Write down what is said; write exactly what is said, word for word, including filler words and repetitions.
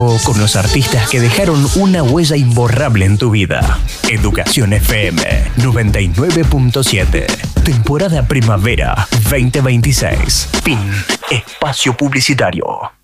con los artistas que dejaron una huella imborrable en tu vida. Educación F M noventa y nueve punto siete. Temporada Primavera veinte veintiséis. Fin. Espacio publicitario.